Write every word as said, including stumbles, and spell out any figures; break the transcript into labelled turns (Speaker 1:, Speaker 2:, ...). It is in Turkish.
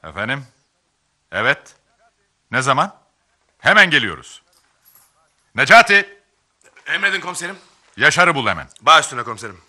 Speaker 1: Efendim? Evet. Ne zaman? Hemen geliyoruz. Necati!
Speaker 2: Emredin komiserim.
Speaker 1: Yaşar'ı bul hemen.
Speaker 2: Baş üstüne komiserim.